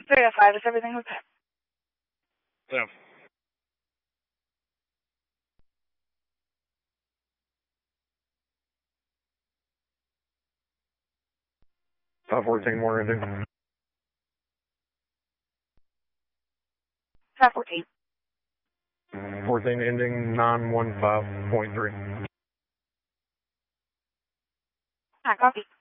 305, is everything okay? Yeah. 514 more ending. 514. 14 ending 915.3. Copy.